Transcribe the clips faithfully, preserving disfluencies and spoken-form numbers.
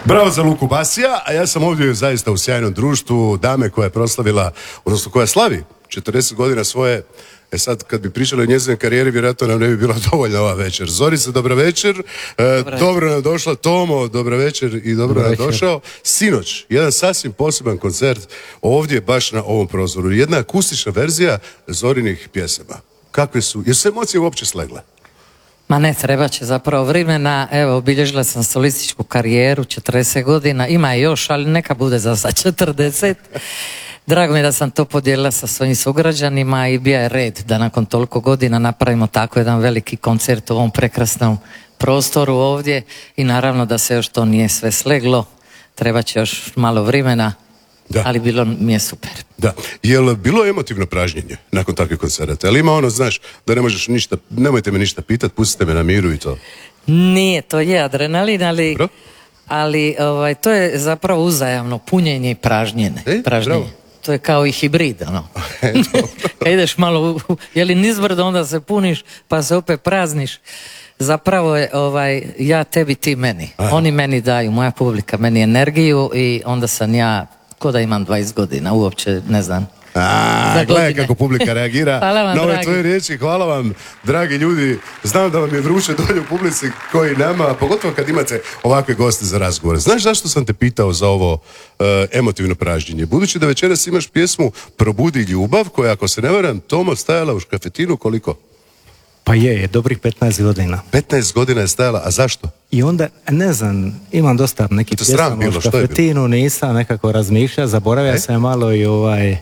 Bravo za Luku Basija, a ja sam ovdje zaista u sjajnom društvu dame koja je proslavila, odnosno koja slavi četrdeset godina svoje. E sad, kad bi pričali o njezinoj karijeri, vjerojatno nam ne bi bila dovoljna ova večer. Zorica, dobra večer. E, dobro nam došla. Tomo, dobra večer i dobro nam došao. Sinoć, jedan sasvim poseban koncert ovdje, baš na ovom prozoru. Jedna akustična verzija Zorinih pjesama. Kakve su? Jesu se emocije uopće slegle? Ma ne, treba će zapravo vremena. Evo, obilježila sam solističku karijeru, četrdeset godina. Ima je još, ali neka bude za sad četrdeset. Drago mi je da sam to podijelila sa svojim sugrađanima i bio je red da nakon toliko godina napravimo tako jedan veliki koncert u ovom prekrasnom prostoru ovdje i naravno da se još to nije sve sleglo, treba će još malo vremena, da. Ali bilo mi je super. Da, je li bilo emotivno pražnjenje nakon takvih koncerata? Ali ima ono, znaš, da ne možeš ništa, nemojte me ništa pitat, pustite me na miru i to. Nije, to je adrenalin, ali... Bro? Ali ovaj, to je zapravo uzajamno punjenje i pražnjenje. E, pražnjenje. Bravo. To je kao i hibrid, ono. Kad ideš malo, u, je li nizbrdo, onda se puniš, pa se opet prazniš. Zapravo je, ovaj, ja tebi, ti meni. Aha. Oni meni daju, moja publika meni energiju i onda sam ja, ko da imam dvadeset godina, uopće ne znam. A, gledaj kako publika reagira na ove tvoje riječi. Hvala vam, dragi ljudi. Znam da vam je vruće dolje u publici koji nama, pogotovo kad imate ovakve goste za razgovor. Znaš zašto sam te pitao za ovo uh, emotivno pražnjenje? Budući da večeras imaš pjesmu Probudi ljubav, koja, ako se ne varam, Tomo, stajala u škafetinu koliko? Pa je, je, dobrih petnaest godina. petnaest godina je stajala, a zašto? I onda, ne znam, imam dosta nekih pjesama u škafetinu, nisam nekako razmišljao, zaboravio e? sam malo i ovaj...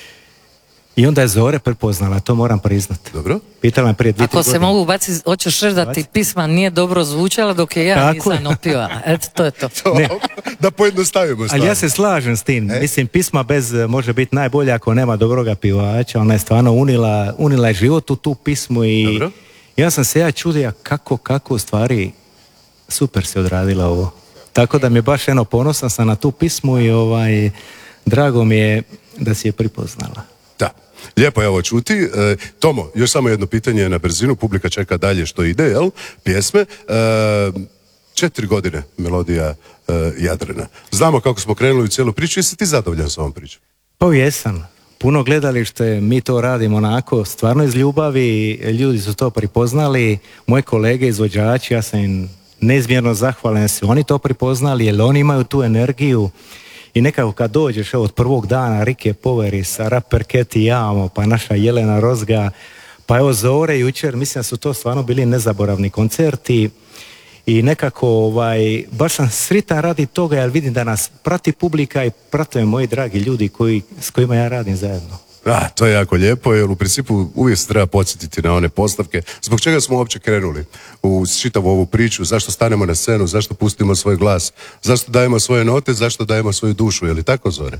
I onda je Zore prepoznala, to moram priznati. Dobro. Pitala me prije dvije godine. Ako se mogu baciti, hoćeš reći da ti pisma nije dobro zvučala dok je ja tako nisam opila. Eto, to je to. to ne. Da pojednostavimo stvar. Ali ja se slažem s tim. E? Mislim, pisma bez može biti najbolje ako nema dobroga pivača. Ona je stvarno unila, unila je život u tu pismu i dobro. Ja sam se ja čudio kako, kako u stvari super se odradila ovo. Tako da mi je baš eno ponosan sam na tu pismu i ovaj, drago mi je da si je pripoznala. Da. Lijepo je ovo čuti. E, Tomo, još samo jedno pitanje na brzinu, publika čeka dalje što ide, jel? Pjesme. E, četiri godine melodija e, Jadrana. Znamo kako smo krenuli u cijelu priču, jesi ti zadovoljan s ovom pričom? Pa jesam. Puno gledalište, mi to radimo onako, stvarno iz ljubavi, ljudi su to pripoznali, moje kolege izvođači, ja sam im neizmjerno zahvalan, su oni to pripoznali, jer oni imaju tu energiju. I nekako kad dođeš evo, od prvog dana Rike Poverisa, Raper Keti Jamo, pa naša Jelena Rozga, pa evo Zore jučer, mislim da su to stvarno bili nezaboravni koncerti i nekako ovaj, baš sam sritan radi toga jer vidim da nas prati publika i prate moji dragi ljudi koji, s kojima ja radim zajedno. A, to je jako lijepo jer u principu uvijek se treba podsjetiti na one postavke. Zbog čega smo uopće krenuli u čitavu ovu priču, zašto stanemo na scenu, zašto pustimo svoj glas, zašto dajemo svoje note, zašto dajemo svoju dušu, je li tako, Zore?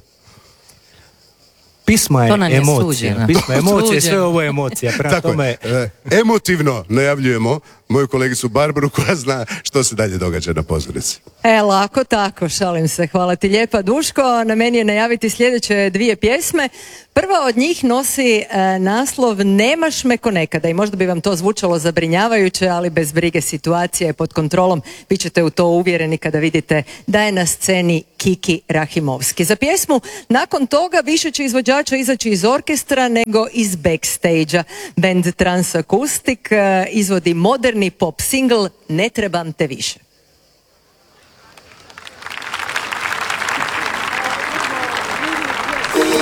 Pismo je emocija, pismo je emocija, sve ovo je emocija. Prema tako tome... je, emotivno najavljujemo moju kolegicu Barbaru koja zna što se dalje događa na pozornici. E, lako tako, šalim se. Hvala ti lijepa, Duško. Na meni je najaviti sljedeće dvije pjesme. Prva od njih nosi e, naslov Nemaš me ko nekada i možda bi vam to zvučalo zabrinjavajuće, ali bez brige, situacija je pod kontrolom. Vi ćete u to uvjereni kada vidite da je na sceni Kiki Rahimovski. Za pjesmu nakon toga više će izvođača izaći iz orkestra nego iz backstage-a. Band Transakustik e, izvodi moderni pop single Ne trebam te više.